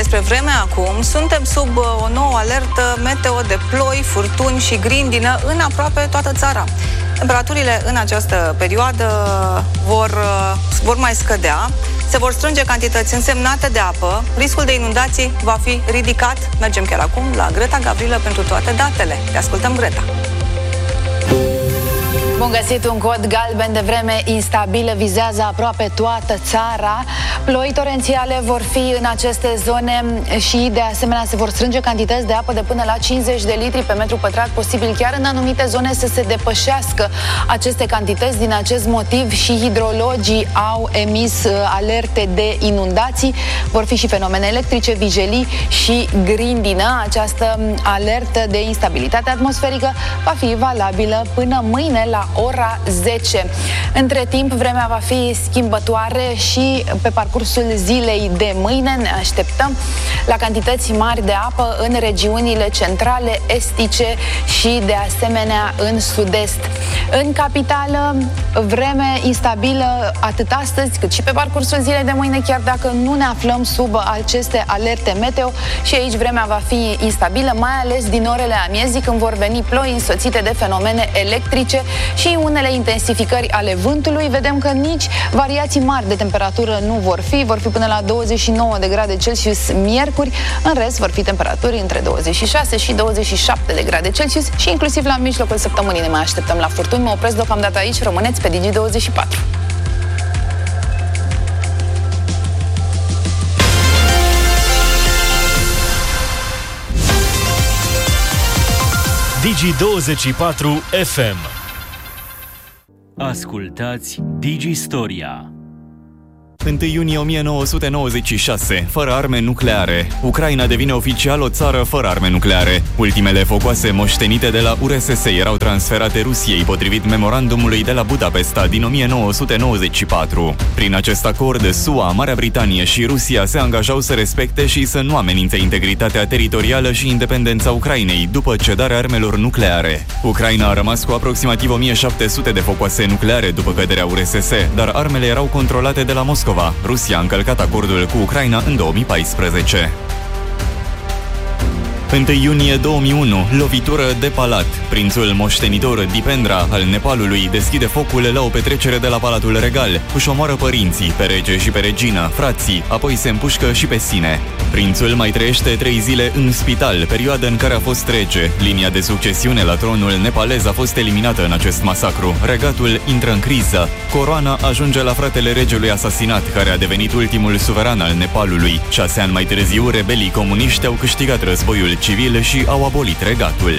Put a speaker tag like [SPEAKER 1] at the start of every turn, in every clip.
[SPEAKER 1] despre vreme acum, suntem sub o nouă alertă meteo de ploi, furtuni și grindină în aproape toată țara. Temperaturile în această perioadă vor mai scădea, se vor strânge cantități însemnate de apă, riscul de inundații va fi ridicat. Mergem chiar acum la Greta Gavrilă pentru toate datele. Te ascultăm, Greta!
[SPEAKER 2] Bun găsit, un cod galben de vreme instabilă vizează aproape toată țara. Ploi torențiale vor fi în aceste zone și de asemenea se vor strânge cantități de apă de până la 50 de litri pe metru pătrat, posibil chiar în anumite zone să se depășească aceste cantități. Din acest motiv și hidrologii au emis alerte de inundații. Vor fi și fenomene electrice, vijelii și grindină. Această alertă de instabilitate atmosferică va fi valabilă până mâine la ora 10. Între timp, vremea va fi schimbătoare și pe parcursul zilei de mâine ne așteptăm la cantități mari de apă în regiunile centrale, estice și de asemenea în sud-est. În capitală, vreme instabilă atât astăzi cât și pe parcursul zilei de mâine, chiar dacă nu ne aflăm sub aceste alerte meteo, și aici vremea va fi instabilă, mai ales din orele amiezii, când vor veni ploi însoțite de fenomene electrice și unele intensificări ale vântului. Vedem că nici variații mari de temperatură nu vor fi până la 29 de grade Celsius miercuri, în rest vor fi temperaturi între 26 și 27 de grade Celsius și inclusiv la mijlocul săptămânii ne mai așteptăm la furtuni. Mă opresc deocamdată aici, rămâneți pe Digi24.
[SPEAKER 3] Digi24 FM. Ascultați Digistoria.
[SPEAKER 4] 1 iunie 1996, fără arme nucleare. Ucraina devine oficial o țară fără arme nucleare. Ultimele focoase moștenite de la URSS erau transferate Rusiei, potrivit memorandumului de la Budapesta din 1994. Prin acest acord, SUA, Marea Britanie și Rusia se angajau să respecte și să nu amenințe integritatea teritorială și independența Ucrainei după cedarea armelor nucleare. Ucraina a rămas cu aproximativ 1700 de focoase nucleare după căderea URSS, dar armele erau controlate de la Moscova. Rusia a încălcat acordul cu Ucraina în 2014. 1 iunie 2001, lovitură de palat. Prințul moștenitor Dipendra al Nepalului deschide focul la o petrecere de la Palatul Regal. Își omoară părinții, pe rege și pe regină, frații, apoi se împușcă și pe sine. Prințul mai trăiește 3 zile în spital, perioadă în care a fost rege. Linia de succesiune la tronul nepalez a fost eliminată în acest masacru. Regatul intră în criză. Coroana ajunge la fratele regelui asasinat, care a devenit ultimul suveran al Nepalului. 6 ani mai târziu, rebelii comuniști au câștigat războiul civil și au abolit regatul.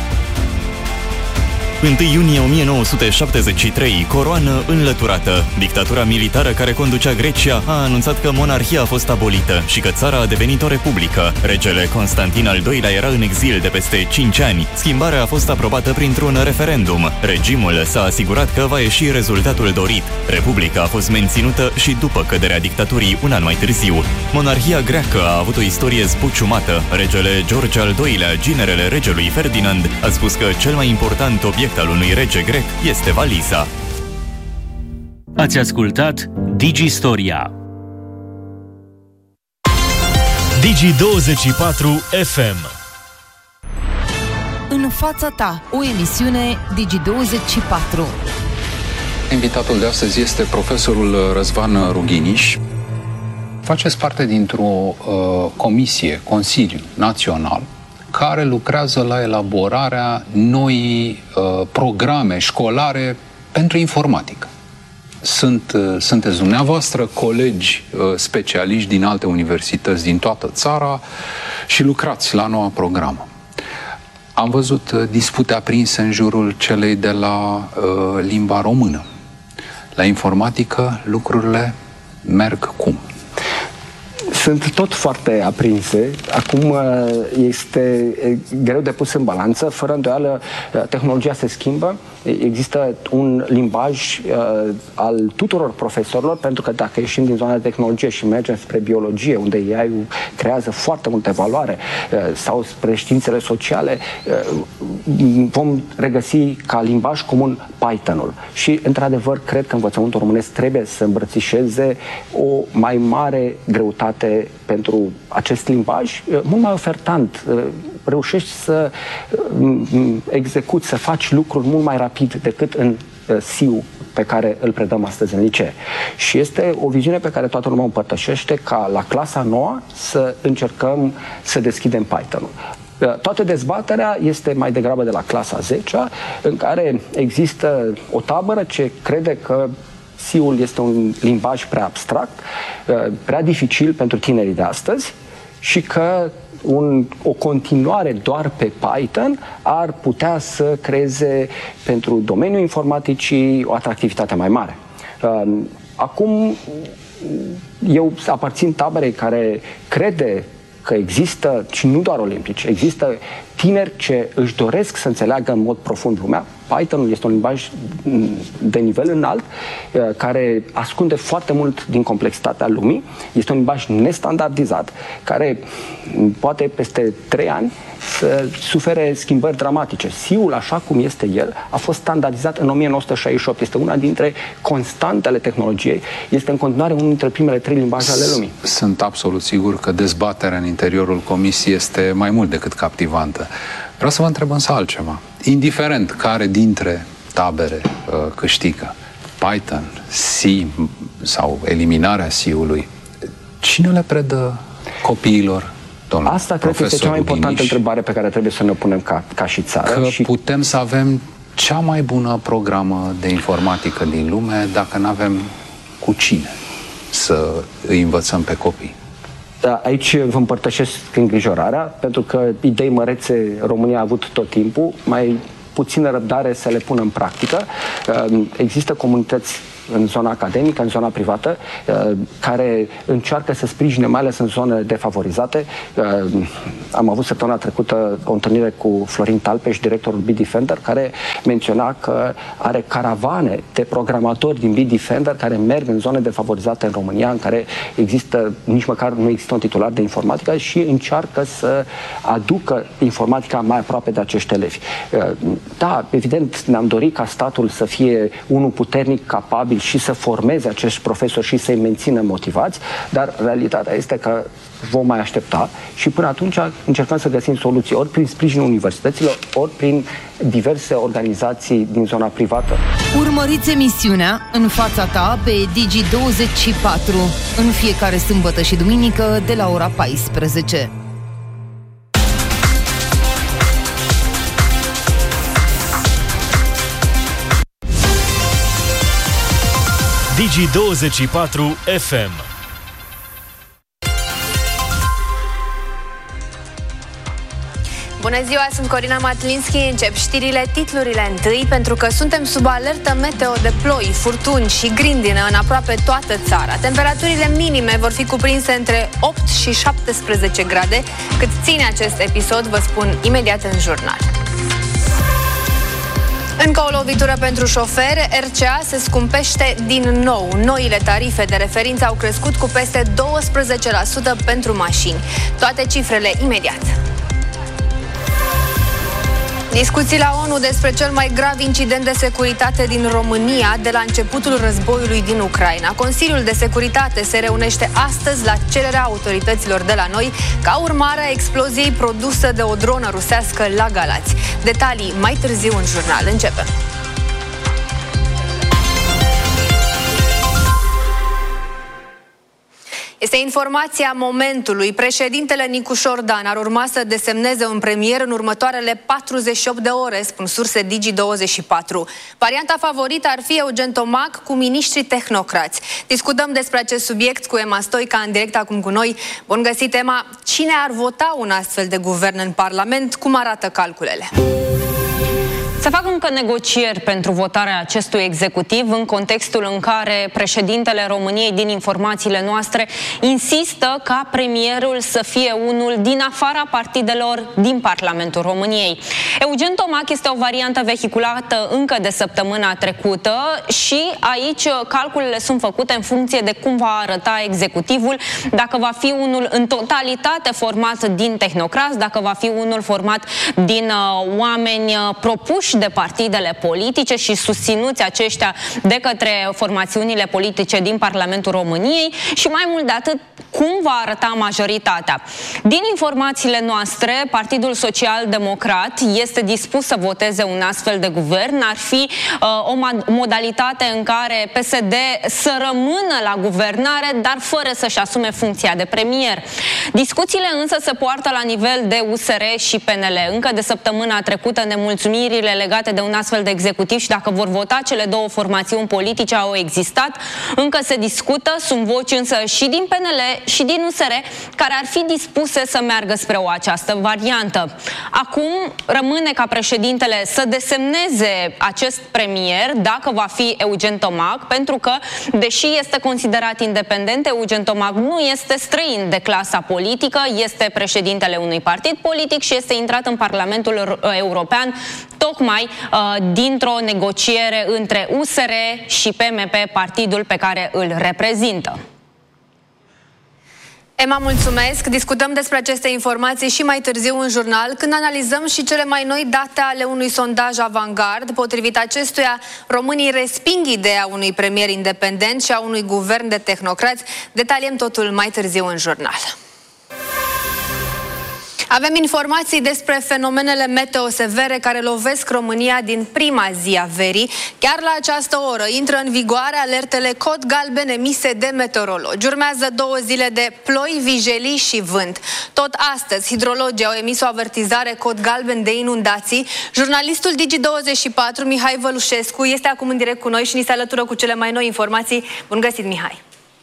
[SPEAKER 4] 1 iunie 1973, coroană înlăturată. Dictatura militară care conducea Grecia a anunțat că monarhia a fost abolită și că țara a devenit o republică. Regele Constantin al II-lea era în exil de peste 5 ani. Schimbarea a fost aprobată printr-un referendum. Regimul s-a asigurat că va ieși rezultatul dorit. Republica a fost menținută și după căderea dictaturii un an mai târziu. Monarhia greacă a avut o istorie zbuciumată. Regele George al II-lea, ginerele regelui Ferdinand, a spus că cel mai important obiect al unui rege grec este valiza.
[SPEAKER 3] Ați ascultat Digistoria. Digi24 FM.
[SPEAKER 5] În fața ta, o emisiune Digi24.
[SPEAKER 6] Invitatul de astăzi este profesorul Răzvan Rughiniș. Faceți parte dintr-o comisie, Consiliu Național, care lucrează la elaborarea noii programe școlare pentru informatică. Sunteți dumneavoastră colegi specialiști din alte universități din toată țara și lucrați la noua programă. Am văzut dispute aprinse în jurul celei de la limba română. La informatică lucrurile merg cum?
[SPEAKER 7] Sunt tot foarte aprinse. Acum este greu de pus în balanță. Fără îndoială, tehnologia se schimbă. Există un limbaj al tuturor profesorilor, pentru că dacă ieșim din zona de tehnologie și mergem spre biologie, unde AI-ul creează foarte multă valoare, sau spre științele sociale, vom regăsi ca limbaj comun Python-ul. Și, într-adevăr, cred că învățământul românesc trebuie să îmbrățișeze o mai mare greutate este pentru acest limbaj mult mai ofertant. Reușești să execuți, să faci lucruri mult mai rapid decât în SIU pe care îl predăm astăzi în licee. Și este o viziune pe care toată lumea o împărtășește, ca la clasa 9 să încercăm să deschidem Python-ul. Toată dezbaterea este mai degrabă de la clasa 10, în care există o tabără ce crede că SIU-ul este un limbaj prea abstract, prea dificil pentru tinerii de astăzi și că o continuare doar pe Python ar putea să creeze pentru domeniul informaticii o atractivitate mai mare. Acum, eu aparțin taberei care crede că există, și nu doar olimpici, există tineri ce își doresc să înțeleagă în mod profund lumea. Python-ul este un limbaj de nivel înalt, care ascunde foarte mult din complexitatea lumii. Este un limbaj nestandardizat, care poate peste 3 ani să sufere schimbări dramatice. SIU-ul, așa cum este el, a fost standardizat în 1968. Este una dintre constantele tehnologiei. Este în continuare unul dintre primele 3 limbaje ale lumii.
[SPEAKER 6] Sunt absolut sigur că dezbaterea în interiorul comisiei este mai mult decât captivantă. Vreau să vă întreb însă altceva. Indiferent care dintre tabere câștigă, Python, C sau eliminarea C-ului, cine le predă copiilor?
[SPEAKER 7] Asta cred că este cea mai importantă întrebare pe care trebuie să ne punem ca și țară.
[SPEAKER 6] Că putem să avem cea mai bună programă de informatică din lume dacă nu avem cu cine să îi învățăm pe copii.
[SPEAKER 7] Aici vă împărtășesc îngrijorarea, pentru că idei mărețe România a avut tot timpul, mai puțină răbdare să le pună în practică. Există comunități în zona academică, în zona privată, care încearcă să sprijine, mai ales în zone defavorizate. Am avut săptămâna trecută o întâlnire cu Florin Talpeș, directorul Bitdefender, care menționa că are caravane de programatori din Bitdefender care merg în zone defavorizate în România, în care există, nici măcar nu există un titular de informatică, și încearcă să aducă informatica mai aproape de acești elevi. Da, evident, ne-am dorit ca statul să fie unul puternic, capabil și să formeze acești profesori și să-i mențină motivați, dar realitatea este că vom mai aștepta și până atunci încercăm să găsim soluții, ori prin sprijinul universităților, ori prin diverse organizații din zona privată.
[SPEAKER 5] Urmăriți emisiunea În fața ta pe Digi24 în fiecare sâmbătă și duminică de la ora 14.
[SPEAKER 3] Digi24 FM.
[SPEAKER 8] Bună ziua, sunt Corina Matlinski. Încep știrile, titlurile întâi, pentru că suntem sub alertă meteo de ploi, furtuni și grindină în aproape toată țara. Temperaturile minime vor fi cuprinse între 8 și 17 grade. Cât ține acest episod, vă spun imediat în jurnal. Încă o lovitură pentru șoferi, RCA se scumpește din nou. Noile tarife de referință au crescut cu peste 12% pentru mașini. Toate cifrele imediat. Discuții la ONU despre cel mai grav incident de securitate din România de la începutul războiului din Ucraina. Consiliul de Securitate se reunește astăzi la cererea autorităților de la noi ca urmare a exploziei produsă de o dronă rusească la Galați. Detalii mai târziu în jurnal. Începem! Este informația momentului. Președintele Nicușor Dan ar urma să desemneze un premier în următoarele 48 de ore, spun surse Digi24. Varianta favorită ar fi Eugen Tomac cu miniștri tehnocrați. Discutăm despre acest subiect cu Emma Stoica în direct acum cu noi. Bun găsit, Emma! Cine ar vota un astfel de guvern în Parlament? Cum arată calculele?
[SPEAKER 9] Se fac încă negocieri pentru votarea acestui executiv în contextul în care președintele României, din informațiile noastre, insistă ca premierul să fie unul din afara partidelor din Parlamentul României. Eugen Tomac este o variantă vehiculată încă de săptămâna trecută și aici calculele sunt făcute în funcție de cum va arăta executivul, dacă va fi unul în totalitate format din tehnocrați, dacă va fi unul format din oameni propuși de partidele politice și susținuți aceștia de către formațiunile politice din Parlamentul României și mai mult de atât, cum va arăta majoritatea. Din informațiile noastre, Partidul Social-Democrat este dispus să voteze un astfel de guvern. Ar fi o modalitate în care PSD să rămână la guvernare, dar fără să-și asume funcția de premier. Discuțiile însă se poartă la nivel de USR și PNL. Încă de săptămâna trecută, nemulțumirile legate de un astfel de executiv și dacă vor vota cele două formațiuni politice au existat. Încă se discută, sunt voci însă și din PNL și din USR care ar fi dispuse să meargă spre această variantă. Acum rămâne ca președintele să desemneze acest premier, dacă va fi Eugen Tomac, pentru că, deși este considerat independent, Eugen Tomac nu este străin de clasa politică, este președintele unui partid politic și este intrat în Parlamentul European tocmai dintr-o negociere între USR și PMP, partidul pe care îl reprezintă.
[SPEAKER 8] Emma, mulțumesc! Discutăm despre aceste informații și mai târziu în jurnal, când analizăm și cele mai noi date ale unui sondaj Avangard. Potrivit acestuia, românii resping ideea unui premier independent și a unui guvern de tehnocrați. Detaliem totul mai târziu în jurnal. Avem informații despre fenomenele meteo severe care lovesc România din prima zi a verii. Chiar la această oră intră în vigoare alertele cod galben emise de meteorologi. Urmează 2 zile de ploi, vijelii și vânt. Tot astăzi, hidrologii au emis o avertizare cod galben de inundații. Jurnalistul Digi24, Mihai Vălușescu, este acum în direct cu noi și ni se alătură cu cele mai noi informații. Bun găsit, Mihai!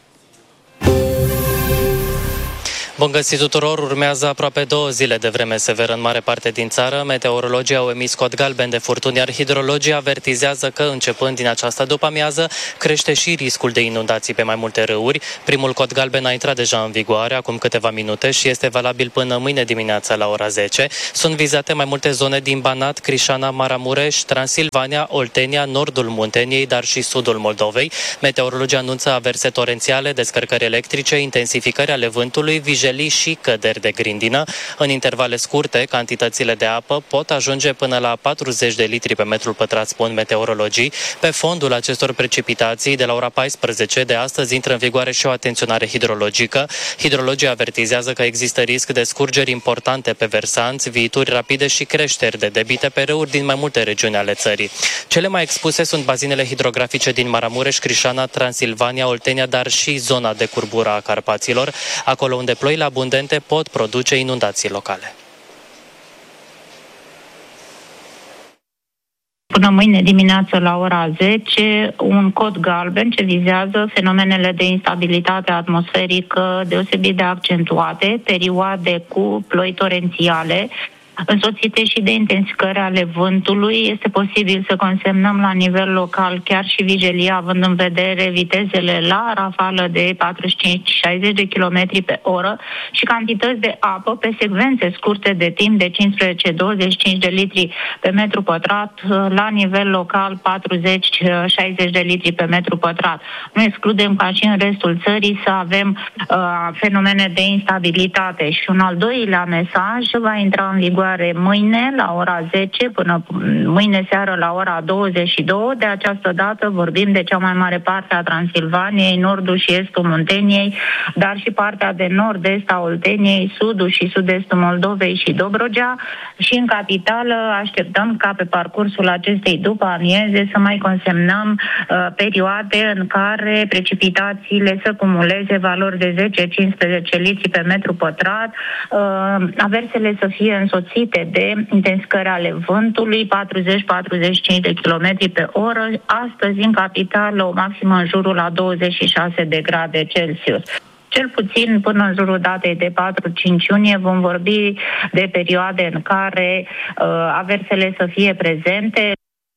[SPEAKER 10] Bun găsit tuturor! Urmează aproape 2 zile de vreme severă în mare parte din țară. Meteorologii au emis cod galben de furtuni, iar hidrologii avertizează că, începând din această după-amiază, crește și riscul de inundații pe mai multe râuri. Primul cod galben a intrat deja în vigoare acum câteva minute și este valabil până mâine dimineața la ora 10. Sunt vizate mai multe zone din Banat, Crișana, Maramureș, Transilvania, Oltenia, nordul Munteniei, dar și sudul Moldovei. Meteorologii anunță averse torențiale, descărcări electrice, intensificări ale vântului, vijelii și căderi de grindină. În intervale scurte, cantitățile de apă pot ajunge până la 40 de litri pe metru pătrat, spun meteorologii. Pe fondul acestor precipitații, de la ora 14 de astăzi intră în vigoare și o atenționare hidrologică. Hidrologii avertizează că există risc de scurgeri importante pe versanți, viituri rapide și creșteri de debite pe râuri din mai multe regiuni ale țării. Cele mai expuse sunt bazinele hidrografice din Maramureș, Crișana, Transilvania, Oltenia, dar și zona de curbura a Carpaților, acolo unde ploile abundente pot produce inundații locale.
[SPEAKER 11] Până mâine dimineață la ora 10, un cod galben ce vizează fenomenele de instabilitate atmosferică deosebit de accentuate, perioade cu ploi torențiale, însoțite și de intensificări ale vântului. Este posibil să consemnăm la nivel local chiar și vijelii, având în vedere vitezele la rafală de 45-60 de km pe oră și cantități de apă pe secvențe scurte de timp de 15-25 de litri pe metru pătrat, la nivel local 40-60 de litri pe metru pătrat. Nu excludem ca și în restul țării să avem fenomene de instabilitate. Și un al doilea mesaj va intra în vigoare mâine la ora 10 până mâine seară la ora 22. De această dată vorbim de cea mai mare parte a Transilvaniei, nordul și estul Munteniei, dar și partea de nord-est a Olteniei, sudul și sud-estul Moldovei și Dobrogea. Și în capitală așteptăm ca pe parcursul acestei după amieze să mai consemnăm perioade în care precipitațiile să cumuleze valori de 10-15 litri pe metru pătrat, aversele să fie însoțite de intensificări ale vântului, 40-45 de km pe oră. Astăzi, în capitală, o maximă în jurul la 26 de grade Celsius. Cel puțin până în jurul datei de 4-5 iunie vom vorbi de perioade în care aversele să fie prezente.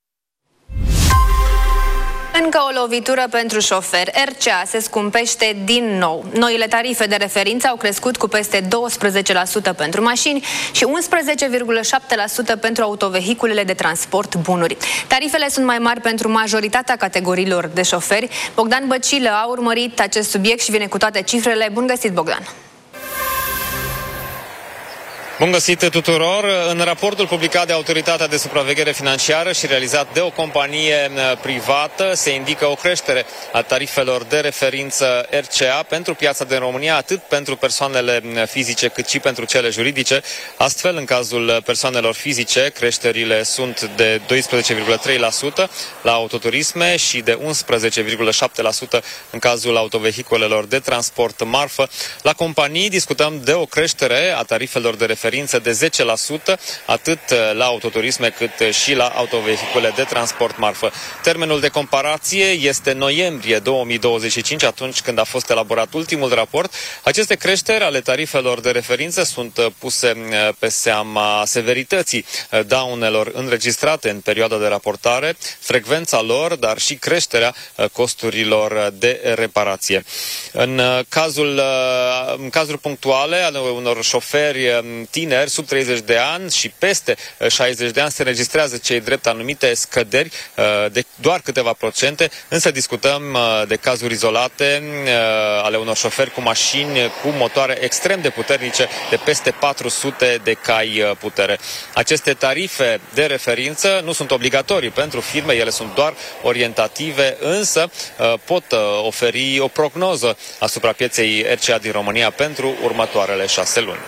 [SPEAKER 8] Încă o lovitură pentru șoferi. RCA se scumpește din nou. Noile tarife de referință au crescut cu peste 12% pentru mașini și 11,7% pentru autovehiculele de transport bunuri. Tarifele sunt mai mari pentru majoritatea categoriilor de șoferi. Bogdan Băcilă a urmărit acest subiect și vine cu toate cifrele. Bun găsit, Bogdan!
[SPEAKER 12] Bun găsit tuturor! În raportul publicat de Autoritatea de Supraveghere Financiară și realizat de o companie privată se indică o creștere a tarifelor de referință RCA pentru piața din România, atât pentru persoanele fizice cât și pentru cele juridice. Astfel, în cazul persoanelor fizice, creșterile sunt de 12,3% la autoturisme și de 11,7% în cazul autovehiculelor de transport marfă. La companii discutăm de o creștere a tarifelor de referință de 10%, atât la autoturisme cât și la autovehicule de transport marfă. Termenul de comparație este noiembrie 2025, atunci când a fost elaborat ultimul raport. Aceste creșteri ale tarifelor de referință sunt puse pe seama severității daunelor înregistrate în perioada de raportare, frecvența lor, dar și creșterea costurilor de reparație. În cazuri punctuale ale unor șoferi tineri sub 30 de ani și peste 60 de ani se înregistrează cei drept anumite scăderi de doar câteva procente, însă discutăm de cazuri izolate ale unor șoferi cu mașini cu motoare extrem de puternice de peste 400 de cai putere. Aceste tarife de referință nu sunt obligatorii pentru firme, ele sunt doar orientative, însă pot oferi o prognoză asupra pieței RCA din România pentru următoarele 6 luni.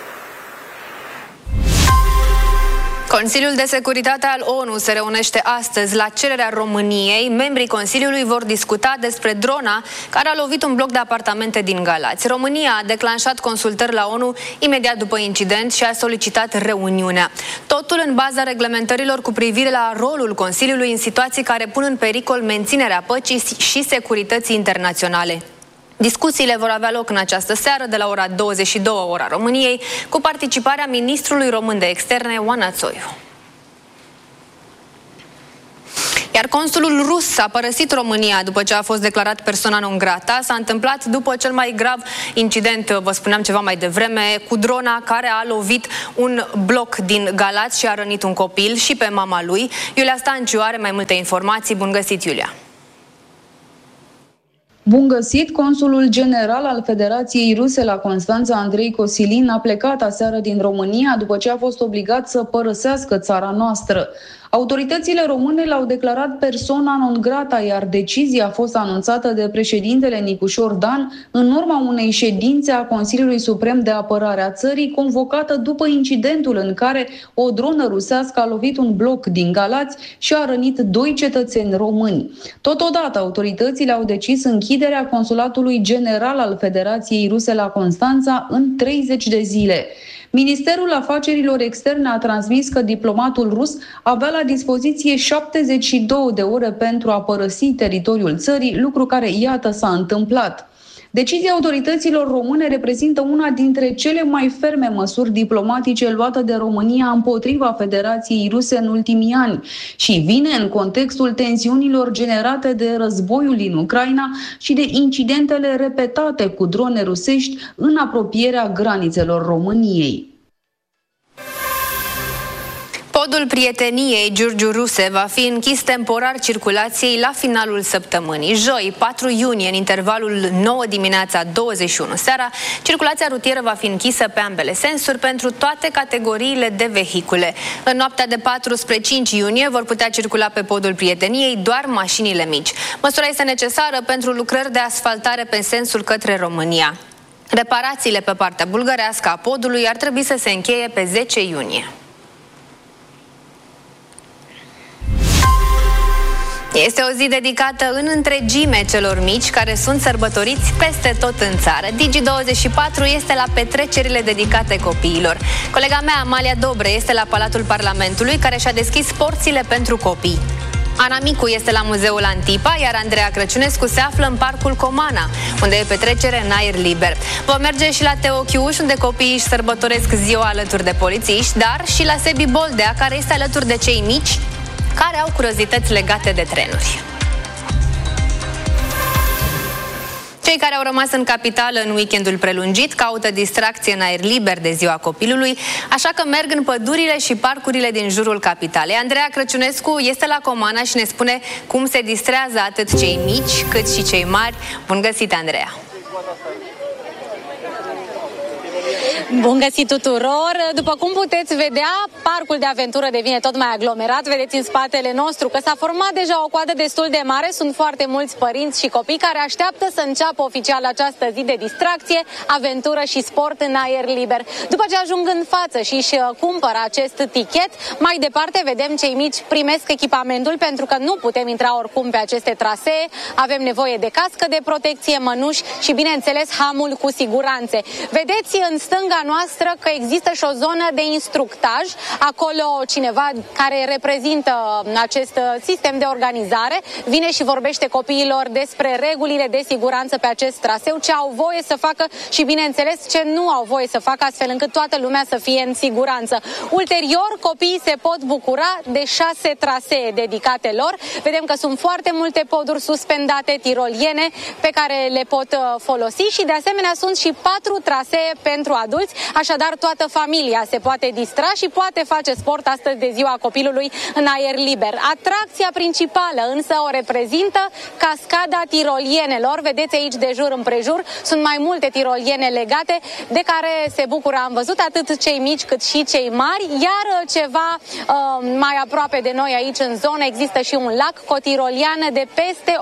[SPEAKER 8] Consiliul de Securitate al ONU se reunește astăzi la cererea României. Membrii Consiliului vor discuta despre drona care a lovit un bloc de apartamente din Galați. România a declanșat consultări la ONU imediat după incident și a solicitat reuniunea. Totul în baza reglementărilor cu privire la rolul Consiliului în situații care pun în pericol menținerea păcii și securității internaționale. Discuțiile vor avea loc în această seară de la ora 22, ora României, cu participarea ministrului român de externe, Oana Țoiu. Iar consulul rus a părăsit România după ce a fost declarat persona non grata. S-a întâmplat după cel mai grav incident, vă spuneam ceva mai devreme, cu drona care a lovit un bloc din Galați și a rănit un copil și pe mama lui. Iulia Stanciu are mai multe informații. Bun găsit, Iulia!
[SPEAKER 13] Bun găsit! Consulul general al Federației Ruse la Constanța, Andrei Cosilin, a plecat aseară din România după ce a fost obligat să părăsească țara noastră. Autoritățile române l-au declarat persona non grata, iar decizia a fost anunțată de președintele Nicușor Dan în urma unei ședințe a Consiliului Suprem de Apărare a țării, convocată după incidentul în care o dronă rusească a lovit un bloc din Galați și a rănit 2 cetățeni români. Totodată, autoritățile au decis închiderea Consulatului General al Federației Ruse la Constanța în 30 de zile. Ministerul Afacerilor Externe a transmis că diplomatul rus avea la dispoziție 72 de ore pentru a părăsi teritoriul țării, lucru care, iată, s-a întâmplat. Decizia autorităților române reprezintă una dintre cele mai ferme măsuri diplomatice luate de România împotriva Federației Ruse în ultimii ani și vine în contextul tensiunilor generate de războiul din Ucraina și de incidentele repetate cu drone rusești în apropierea granițelor României.
[SPEAKER 8] Podul Prieteniei Giurgiu-Ruse va fi închis temporar circulației la finalul săptămânii. Joi, 4 iunie, în intervalul 9 dimineața 21 seara, circulația rutieră va fi închisă pe ambele sensuri pentru toate categoriile de vehicule. În noaptea de 4 spre 5 iunie vor putea circula pe podul Prieteniei doar mașinile mici. Măsura este necesară pentru lucrări de asfaltare pe sensul către România. Reparațiile pe partea bulgărească a podului ar trebui să se încheie pe 10 iunie. Este o zi dedicată în întregime celor mici care sunt sărbătoriți peste tot în țară. Digi24 este la petrecerile dedicate copiilor. Colega mea, Amalia Dobre, este la Palatul Parlamentului, care și-a deschis porțile pentru copii. Ana Micu este la Muzeul Antipa, iar Andreea Crăciunescu se află în Parcul Comana, unde e petrecere în aer liber. Vom merge și la Teochiuș, unde copiii își sărbătoresc ziua alături de polițiști, dar și la Sebi Boldea, care este alături de cei mici care au curiozități legate de trenuri. Cei care au rămas în capitală în weekendul prelungit caută distracție în aer liber de ziua copilului, așa că merg în pădurile și parcurile din jurul capitalei. Andreea Crăciunescu este la Comana și ne spune cum se distrează atât cei mici cât și cei mari. Bun găsit, Andreea!
[SPEAKER 14] Bun găsit tuturor! După cum puteți vedea, parcul de aventură devine tot mai aglomerat. Vedeți în spatele nostru că s-a format deja o coadă destul de mare. Sunt foarte mulți părinți și copii care așteaptă să înceapă oficial această zi de distracție, aventură și sport în aer liber. După ce ajung în față și își cumpără acest tichet, mai departe vedem cei mici primesc echipamentul, pentru că nu putem intra oricum pe aceste trasee. Avem nevoie de cască de protecție, mănuși și, bineînțeles, hamul cu siguranțe. Vedeți în stânga noastră că există și o zonă de instructaj. Acolo cineva care reprezintă acest sistem de organizare vine și vorbește copiilor despre regulile de siguranță pe acest traseu, ce au voie să facă și, bineînțeles, ce nu au voie să facă, astfel încât toată lumea să fie în siguranță. Ulterior, copiii se pot bucura de 6 trasee dedicate lor. Vedem că sunt foarte multe poduri suspendate, tiroliene pe care le pot folosi și, de asemenea, sunt și 4 trasee pentru adulți, așadar toată familia se poate distra și poate face sport astăzi de ziua copilului în aer liber. Atracția principală însă o reprezintă cascada tirolienelor. Vedeți aici de jur împrejur, sunt mai multe tiroliene legate de care se bucură, am văzut, atât cei mici cât și cei mari, iar ceva mai aproape de noi aici în zonă există și un lac cu o tiroliană de peste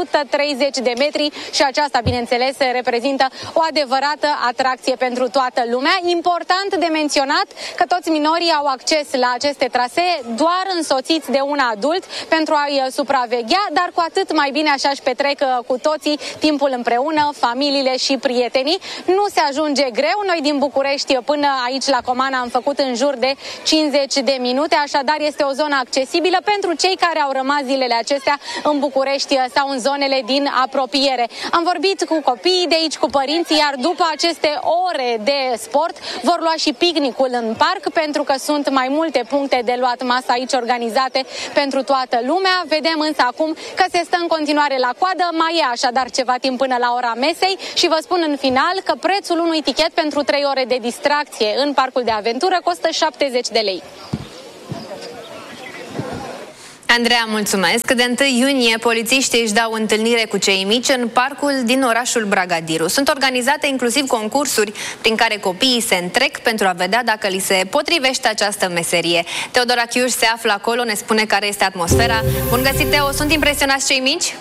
[SPEAKER 14] 130 de metri și aceasta, bineînțeles, reprezintă o adevărată atracție pentru toată lumea. Important de menționat că toți minorii au acces la aceste trasee doar însoțiți de un adult pentru a-i supraveghea, dar cu atât mai bine așa își petrec cu toții timpul împreună, familiile și prietenii. Nu se ajunge greu. Noi din București până aici la Comana am făcut în jur de 50 de minute, așadar este o zonă accesibilă pentru cei care au rămas zilele acestea în București sau în zonele din apropiere. Am vorbit cu copiii de aici, cu părinții, iar după aceste ore de sport vor lua și picnicul în parc, pentru că sunt mai multe puncte de luat masă aici organizate pentru toată lumea. Vedem însă acum că se stă în continuare la coadă, mai e așadar ceva timp până la ora mesei și vă spun în final că prețul unui tichet pentru 3 ore de distracție în parcul de aventură costă 70 de lei.
[SPEAKER 8] Andreea, mulțumesc. De 1 iunie, polițiștii își dau întâlnire cu cei mici în parcul din orașul Bragadiru. Sunt organizate inclusiv concursuri prin care copiii se întrec pentru a vedea dacă li se potrivește această meserie. Teodora Chiuș se află acolo, ne spune care este atmosfera. Bun găsit, Teo! Sunt impresionați cei mici?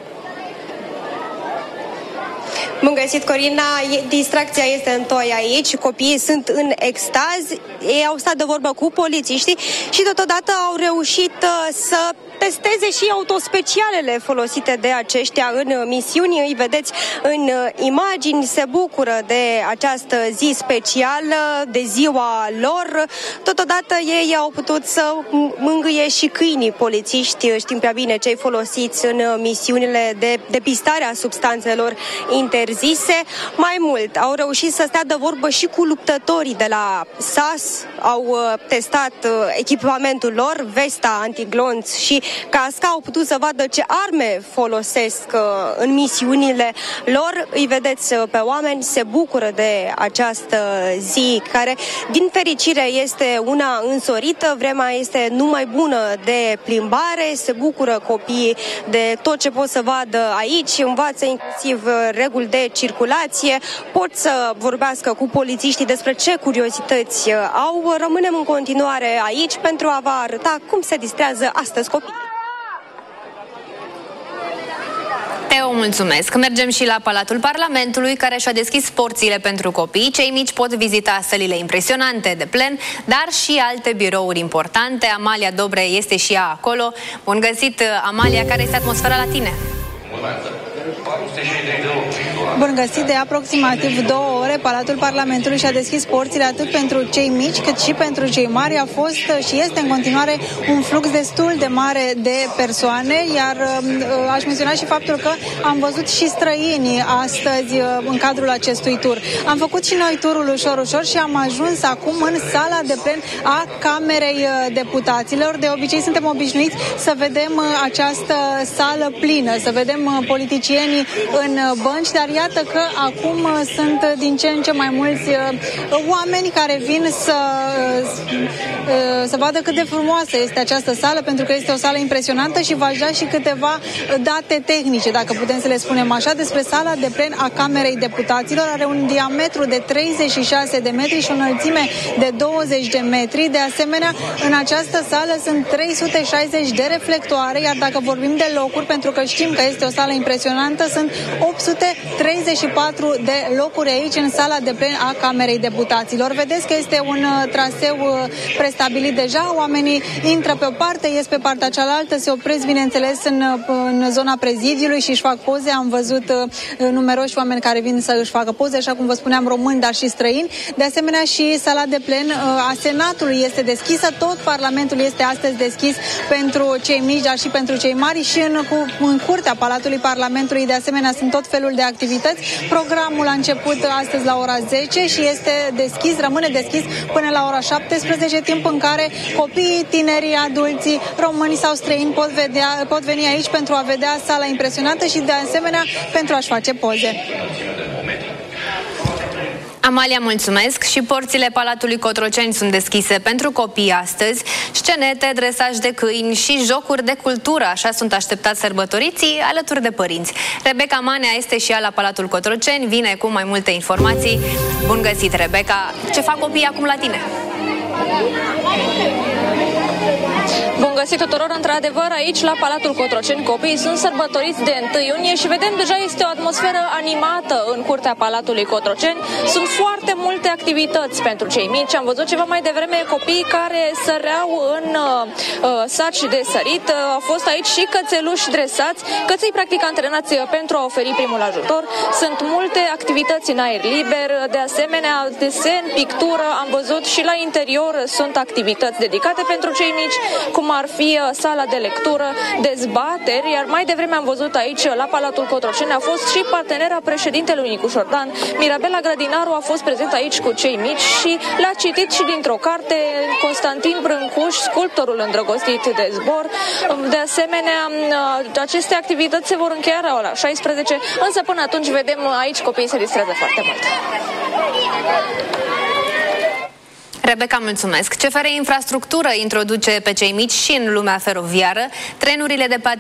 [SPEAKER 15] Bun găsit, Corina! Distracția este în toi aici, copiii sunt în extaz, ei au stat de vorbă cu polițiștii și totodată au reușit să testeze și autospecialele folosite de aceștia în misiuni. Îi vedeți în imagini, se bucură de această zi specială, de ziua lor. Totodată ei au putut să mângâie și câinii polițiști, știm prea bine cei folosiți în misiunile de depistare a substanțelor interzise. Mai mult, au reușit să stea de vorbă și cu luptătorii de la SAS, au testat echipamentul lor, vesta antiglonț și casca, au putut să vadă ce arme folosesc în misiunile lor. Îi vedeți pe oameni, se bucură de această zi, care, din fericire, este una însorită. Vremea este numai bună de plimbare, se bucură copiii de tot ce pot să vadă aici, învață inclusiv reguli de circulație, pot să vorbească cu polițiștii despre ce curiozități au. Rămânem în continuare aici pentru a vă arăta cum se distrează astăzi copiii.
[SPEAKER 8] Teo, mulțumesc! Mergem și la Palatul Parlamentului, care și-a deschis porțile pentru copii. Cei mici pot vizita sălile impresionante de plen, dar și alte birouri importante. Amalia Dobre este și ea acolo. Bun găsit, Amalia! Care este atmosfera la tine?
[SPEAKER 16] Bun găsit! De aproximativ 2 ore, Palatul Parlamentului și-a deschis porțile atât pentru cei mici cât și pentru cei mari. A fost și este în continuare un flux destul de mare de persoane, iar aș menționa și faptul că am văzut și străini astăzi în cadrul acestui tur. Am făcut și noi turul ușor și am ajuns acum în sala de plen a Camerei Deputaților. De obicei suntem obișnuiți să vedem această sală plină, să vedem politicienii în bănci, dar iată că acum sunt din ce în ce mai mulți oameni care vin să vadă cât de frumoasă este această sală, pentru că este o sală impresionantă și v-aș da și câteva date tehnice, dacă putem să le spunem așa, despre sala de plen a Camerei Deputaților. Are un diametru de 36 de metri și o înălțime de 20 de metri. De asemenea, în această sală sunt 360 de reflectoare, iar dacă vorbim de locuri, pentru că știm că este o sală impresionantă, sunt 834 de locuri aici în sala de plen a Camerei Deputaților. Vedeți că este un traseu prestabilit deja, oamenii intră pe o parte, ies pe partea cealaltă, se opresc, bineînțeles, în zona prezidiului și își fac poze. Am văzut numeroși oameni care vin să își facă poze, așa cum vă spuneam, români, dar și străini. De asemenea, și sala de plen a Senatului este deschisă, tot Parlamentul este astăzi deschis pentru cei mici, dar și pentru cei mari, și în curtea Palatului Parlamentului, de asemenea, sunt tot felul de activități. Programul a început astăzi la ora 10 și este deschis, rămâne deschis până la ora 17, timp în care copiii, tinerii, adulții, români sau străini pot veni aici pentru a vedea sala impresionantă și, de asemenea, pentru a-și face poze.
[SPEAKER 8] Amalia, mulțumesc. Și porțile Palatului Cotroceni sunt deschise pentru copii astăzi. Scenete, dresaj de câini și jocuri de cultură. Așa sunt așteptați sărbătoriții alături de părinți. Rebecca Manea este și ea la Palatul Cotroceni. Vine cu mai multe informații. Bun găsit, Rebecca. Ce fac copiii acum la tine?
[SPEAKER 17] Bun găsit tuturor, într-adevăr, aici la Palatul Cotroceni copiii sunt sărbătoriți de 1 iunie și vedem deja este o atmosferă animată în curtea Palatului Cotroceni. Sunt foarte multe activități pentru cei mici. Am văzut ceva mai devreme copii care săreau în saci de sărit. Au fost aici și cățeluși dresați, căței practic antrenați pentru a oferi primul ajutor. Sunt multe activități în aer liber, de asemenea desen, pictură. Am văzut și la interior sunt activități dedicate pentru cei mici, cum ar fi sala de lectură, dezbateri, iar mai devreme am văzut aici la Palatul Cotroceni a fost și partenera președintelui Nicu Șordan. Mirabela Grădinaru a fost prezent aici cu cei mici și le-a citit și dintr-o carte Constantin Brâncuș, Sculptorul îndrăgostit de zbor. De asemenea, aceste activități se vor încheia la ora 16, însă până atunci vedem aici copiii se distrează foarte mult.
[SPEAKER 8] Rebecca, mulțumesc. CFR Infrastructură introduce pe cei mici și în lumea feroviară. Trenurile de